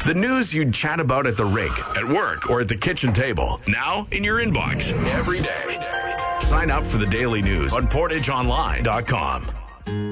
The news you'd chat about at the rink, at work, or at the kitchen table. Now in your inbox every day. Sign up for the daily news on PortageOnline.com.